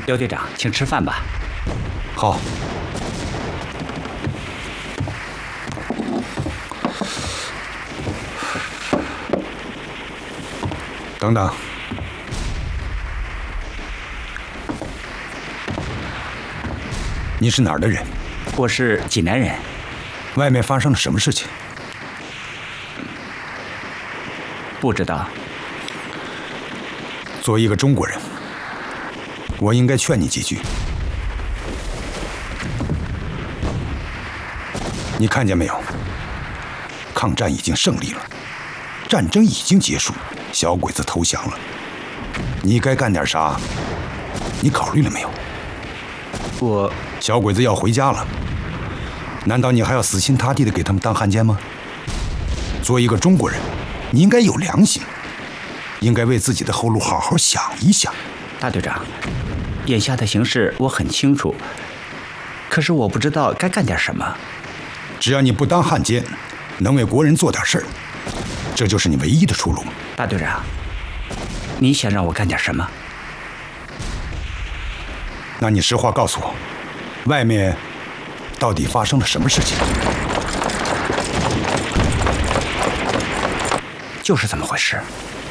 刘队长，请吃饭吧。 好。等等，你是哪儿的人？ 我是济南人。 外面发生了什么事情？ 不知道。 作为一个中国人，我应该劝你几句。你看见没有？抗战已经胜利了，战争已经结束，小鬼子投降了。你该干点啥？你考虑了没有？小鬼子要回家了，难道你还要死心塌地的给他们当汉奸吗？作为一个中国人，你应该有良心，应该为自己的后路好好想一想。 大队长，眼下的形势我很清楚，可是我不知道该干点什么。 只要你不当汉奸，能为国人做点事儿，这就是你唯一的出路。 大队长，你想让我干点什么？ 那你实话告诉我，外面到底发生了什么事情？ 就是这么回事。